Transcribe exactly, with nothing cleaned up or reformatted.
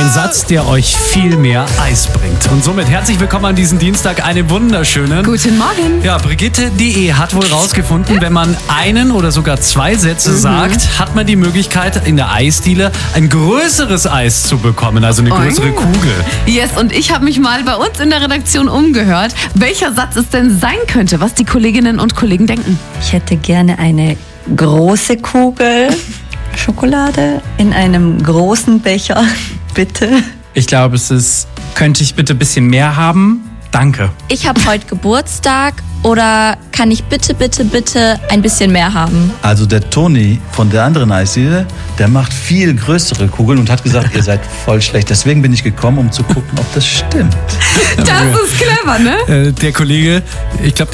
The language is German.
Ein Satz, der euch viel mehr Eis bringt. Und somit herzlich willkommen an diesem Dienstag. Einen wunderschönen Guten Morgen. Ja, Brigitte punkt de hat wohl rausgefunden, wenn man einen oder sogar zwei Sätze mhm. sagt, hat man die Möglichkeit, in der Eisdiele ein größeres Eis zu bekommen, also eine größere oh. Kugel. Yes, und ich habe mich mal bei uns in der Redaktion umgehört, welcher Satz es denn sein könnte, was die Kolleginnen und Kollegen denken. Ich hätte gerne eine große Kugel Schokolade in einem großen Becher, bitte. Ich glaube, es ist, könnte ich bitte ein bisschen mehr haben? Danke. Ich habe heute Geburtstag oder kann ich bitte, bitte, bitte ein bisschen mehr haben? Also der Toni von der anderen Eisdiele, der macht viel größere Kugeln und hat gesagt, ihr seid voll schlecht. Deswegen bin ich gekommen, um zu gucken, ob das stimmt. Das ist clever, ne? Der Kollege, ich glaube,